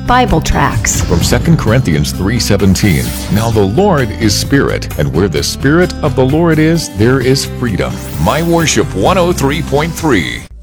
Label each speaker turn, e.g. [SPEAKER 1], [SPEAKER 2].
[SPEAKER 1] Bible tracts.
[SPEAKER 2] From 2 Corinthians 3:17. Now the Lord is Spirit, and where the Spirit of the Lord is, there is freedom. My Worship 103.3.